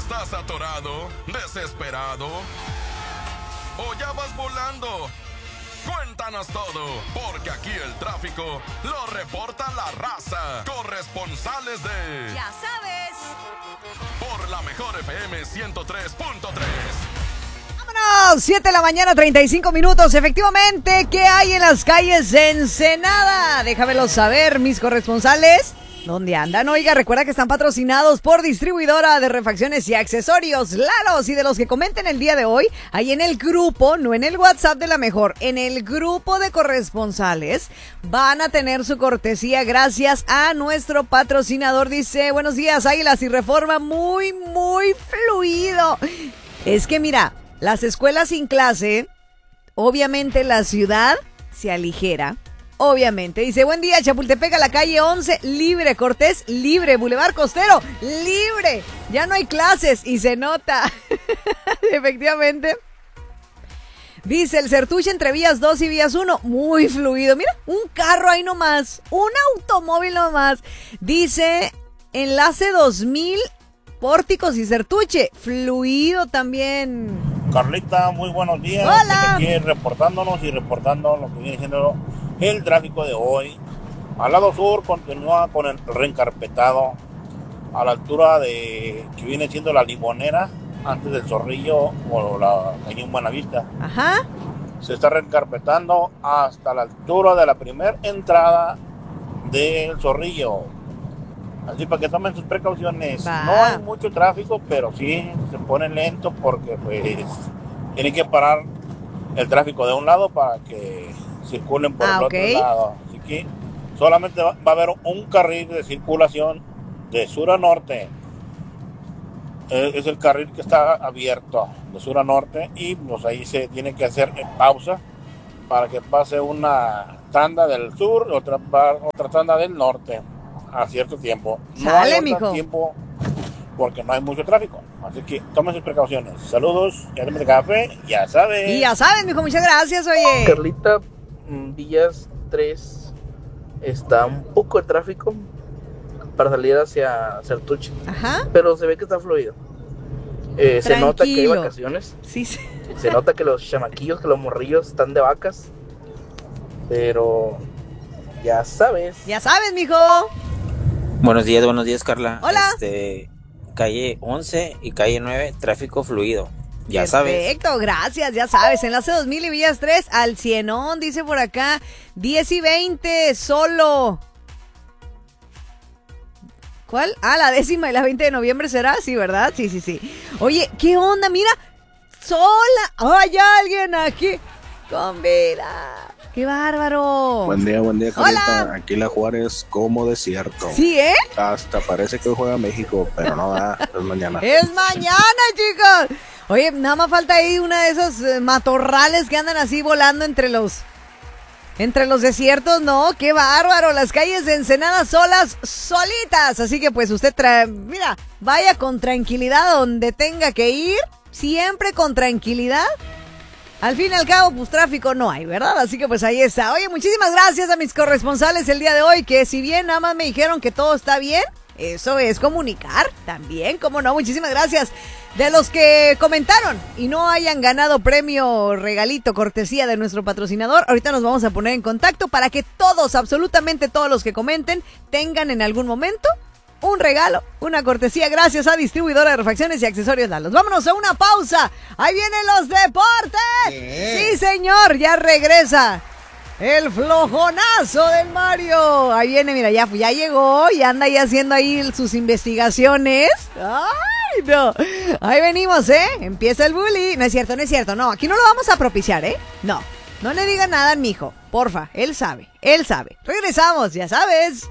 ¿Estás atorado, desesperado o ya vas volando? Cuéntanos todo, porque aquí el tráfico lo reporta la raza. Corresponsales de... Ya sabes. Por la mejor FM 103.3. ¡Vámonos! 7 de la mañana, 35 minutos. Efectivamente, ¿qué hay en las calles de Ensenada? Déjamelo saber, mis corresponsales. ¿Dónde andan? Oiga, recuerda que están patrocinados por Distribuidora de Refacciones y Accesorios Lalos. Y de los que comenten el día de hoy, ahí en el grupo, no en el WhatsApp de La Mejor, en el grupo de corresponsales, van a tener su cortesía gracias a nuestro patrocinador. Dice, buenos días, Águilas y Reforma, muy, muy fluido. Es que mira, las escuelas sin clase, obviamente la ciudad se aligera. Obviamente, dice, buen día, Chapultepec a la calle 11, libre, Cortés, libre, Boulevard Costero, libre, ya no hay clases y se nota, efectivamente. Dice, el Certuche entre vías 2 y vías 1, muy fluido, mira, un carro ahí nomás, un automóvil nomás. Dice, enlace 2000, Pórticos y Certuche, fluido también. Carlita, muy buenos días. Hola. Aquí reportándonos y reportando lo que viene siendo el tráfico de hoy. Al lado sur continúa con el reencarpetado a la altura de que viene siendo la Limonera, antes del Zorrillo o la Cañón Buenavista. Ajá. Se está reencarpetando hasta la altura de la primera entrada del Zorrillo. Así para que tomen sus precauciones. Va. No hay mucho tráfico, pero sí se pone lento porque pues tienen que parar el tráfico de un lado para que circulen por el otro lado. Así que solamente va a haber un carril de circulación de sur a norte. Es el carril que está abierto de sur a norte y pues ahí se tiene que hacer pausa para que pase una tanda del sur, otra tanda del norte a cierto tiempo. No hay otro tiempo porque no hay mucho tráfico. Así que tomen sus precauciones. Saludos, ya de café, ya saben. Y ya saben, mijo, muchas gracias, oye. Carlita, Villas 3 está un poco de tráfico para salir hacia Certuche. Ajá. Pero se ve que está fluido. Se nota que hay vacaciones. Sí, sí. Se nota que los chamaquillos, que los morrillos están de vacas. Pero ya sabes. Ya sabes, mijo. Buenos días, Carla. Hola. Calle 11 y calle 9, tráfico fluido. Ya sabes. Perfecto, gracias, ya sabes. Enlace 2000 y Villas 3 al Cienón, dice por acá. 10 y 20, solo. ¿Cuál? Ah, la 10ª y la 20 de noviembre será, sí, ¿verdad? Sí. Oye, ¿qué onda? Mira, sola. Hay alguien aquí con vida. ¡Qué bárbaro! Buen día, Carlita. Hola. Aquí la Juárez como desierto. ¿Sí, Hasta parece que hoy juega México, pero no da, es mañana. ¡Es mañana, chicos! Oye, nada más falta ahí una de esos matorrales que andan así volando entre los desiertos, ¿no? ¡Qué bárbaro! Las calles de Ensenada solas, solitas. Así que pues usted, mira, vaya con tranquilidad donde tenga que ir. Siempre con tranquilidad. Al fin y al cabo, pues tráfico no hay, ¿verdad? Así que pues ahí está. Oye, muchísimas gracias a mis corresponsales el día de hoy, que si bien nada más me dijeron que todo está bien, eso es comunicar también, ¿cómo no? Muchísimas gracias. De los que comentaron y no hayan ganado premio, regalito, cortesía de nuestro patrocinador, ahorita nos vamos a poner en contacto para que todos, absolutamente todos los que comenten, tengan en algún momento un regalo, una cortesía gracias a Distribuidora de Refacciones y Accesorios Lalos. Vámonos a una pausa. Ahí vienen los deportes. Sí, señor, ya regresa el flojonazo del Mario. Ahí viene, mira, ya llegó y anda ahí haciendo ahí sus investigaciones. ¡Ay, no! Ahí venimos, Empieza el bully. No es cierto. No, aquí no lo vamos a propiciar, No le diga nada al mijo. Porfa, él sabe. Regresamos, ya sabes.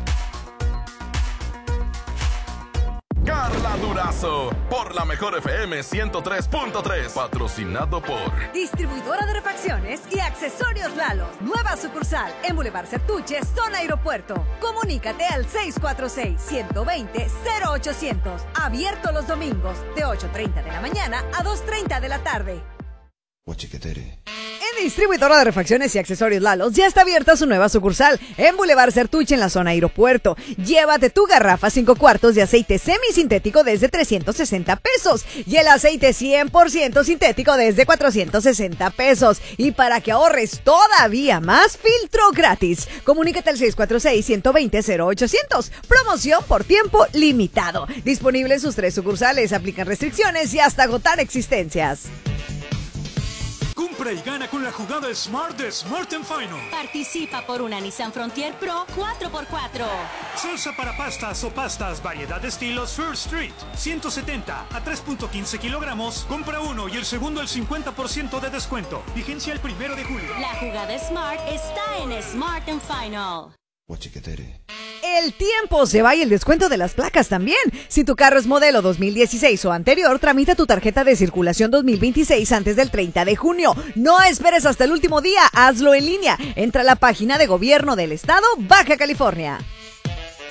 Carla Durazo, por la mejor FM 103.3, patrocinado por Distribuidora de Refacciones y Accesorios Lalos. Nueva sucursal en Boulevard Certuche, zona aeropuerto. Comunícate al 646-120-0800. Abierto los domingos de 8:30 de la mañana a 2:30 de la tarde. Guachiquetere. En Distribuidora de refacciones y accesorios Lalos ya está abierta su nueva sucursal en Boulevard Certuche en la zona aeropuerto. Llévate tu garrafa 5 cuartos de aceite semisintético desde 360 pesos y el aceite 100% sintético desde 460 pesos. Y para que ahorres todavía más, filtro gratis. Comunícate al 646-120-0800. Promoción por tiempo limitado. Disponible en sus 3 sucursales. Aplican restricciones y hasta agotar existencias. Compra y gana con la jugada Smart de Smart & Final. Participa por una Nissan Frontier Pro 4x4. Salsa para pastas o pastas, variedad de estilos First Street. 170 a 3.15 kilogramos. Compra uno y el segundo al 50% de descuento. Vigencia el 1 de julio. La jugada Smart está en Smart & Final. El tiempo se va y el descuento de las placas también. Si tu carro es modelo 2016 o anterior, tramita tu tarjeta de circulación 2026 antes del 30 de junio. No esperes hasta el último día, hazlo en línea. Entra a la página de Gobierno del Estado Baja California.